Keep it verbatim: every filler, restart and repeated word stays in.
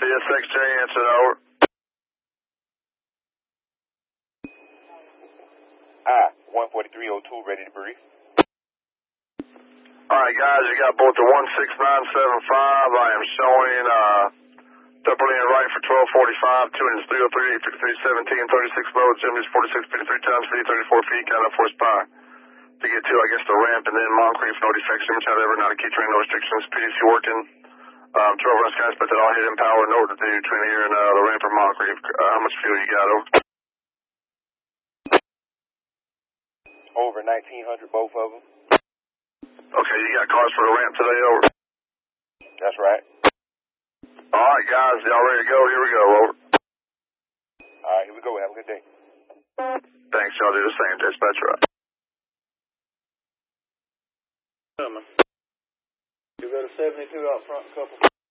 C S X J, answer that, over. I, one forty-three oh two, ready to brief. Alright guys, you got both the one six nine seven five. I am showing uh double in right for twelve forty-five, two inches three oh three, eight fifty-three, seventeen, thirty-six loads, Jimmy's forty-six fifty-three times speed, thirty-four feet, got enough horsepower to get to, I guess, the ramp, and then Moncrief, no defects, image out ever, not a key train, no restrictions, P D C working, um, twelve runs skies, but that all hit in power, no to do between here and uh, the ramp or Moncrief. Uh, how much fuel you got, over? Over nineteen hundred, both of them. Okay, you got cars for the ramp today, over? That's right. Alright guys, y'all ready to go? Here we go, over. Alright, here we go. Have a good day. Thanks, y'all do the same, dispatch, right. You got a seventy-two out front, couple.